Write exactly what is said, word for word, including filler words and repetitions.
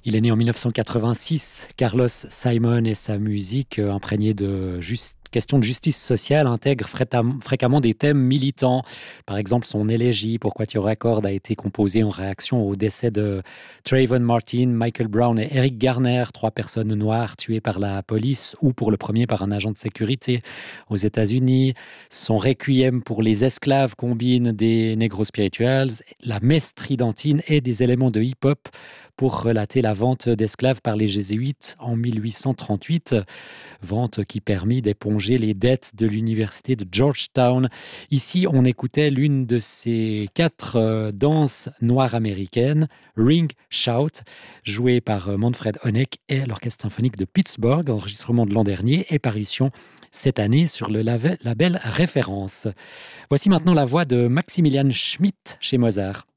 Il est né en mille neuf cent quatre-vingt-six. Carlos Simon et sa musique, euh, imprégnée de juste questions de justice sociale, intègre frétam- fréquemment des thèmes militants. Par exemple, son élégie pour Quatuor à cordes a été composée en réaction au décès de Trayvon Martin, Michael Brown et Eric Garner, trois personnes noires tuées par la police ou pour le premier par un agent de sécurité aux États-Unis. Son requiem pour les esclaves combine des négros spirituals, la messe tridentine et des éléments de hip-hop pour relater la vente d'esclaves par les jésuites en mille huit cent trente-huit, vente qui permit d'éponger les dettes de l'université de Georgetown. Ici, on écoutait l'une de ces quatre euh, danses noires américaines, Ring Shout, jouée par euh, Manfred Honeck et l'Orchestre symphonique de Pittsburgh, enregistrement de l'an dernier et parution cette année sur le label Référence. Voici maintenant la voix de Maximilian Schmidt chez Mozart.